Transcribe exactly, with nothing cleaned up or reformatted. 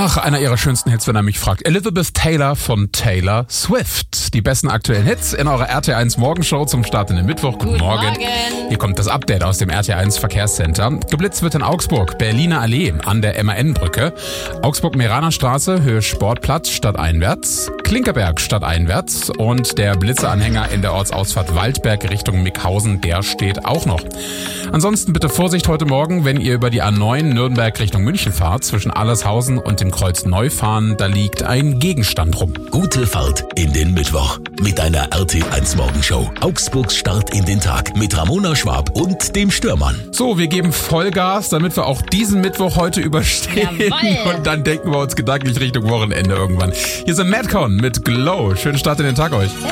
Ach, einer ihrer schönsten Hits, wenn er mich fragt. Elizabeth Taylor von Taylor Swift. Die besten aktuellen Hits in eurer R T eins Morgenshow zum Start in den Mittwoch. Guten, Guten Morgen. Morgen. Hier kommt das Update aus dem R T eins Verkehrscenter. Geblitzt wird in Augsburg, Berliner Allee an der M A N-Brücke. Augsburg-Meraner Straße, Höhe Sportplatz, stadteinwärts. Klinkerberg stadteinwärts. Und der Blitzeanhänger in der Ortsausfahrt Waldberg Richtung Mickhausen, der steht auch noch. Ansonsten bitte Vorsicht heute Morgen, wenn ihr über die A neun Nürnberg Richtung München fahrt. Zwischen Allershausen und dem Kreuz Neufahren, da liegt ein Gegenstand rum. Gute Fahrt in den Mittwoch mit einer R T eins Morgenshow. Augsburgs Start in den Tag mit Ramona Schwab und dem Stürmann. So, wir geben Vollgas, damit wir auch diesen Mittwoch heute überstehen. Jawohl. Und dann denken wir uns gedanklich Richtung Wochenende irgendwann. Hier sind Madcon mit Glow. Schönen Start in den Tag euch.